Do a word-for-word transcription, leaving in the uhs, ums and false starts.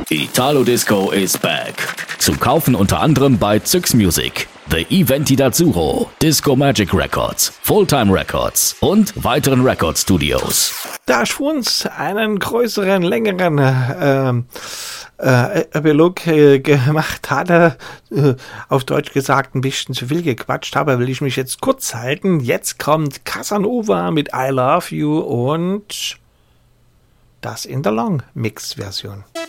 Italo Disco is back. Zu kaufen unter anderem bei Zyx Music, The Eventi d'Azzurro, Disco Magic Records, Fulltime Records und weiteren Record Studios. Da Schwunz einen größeren, längeren äh, äh, Epilog äh, gemacht hatte, äh, auf Deutsch gesagt ein bisschen zu viel gequatscht habe, will ich mich jetzt kurz halten. Jetzt kommt Casanova mit I Love You und das in der Long Mix Version.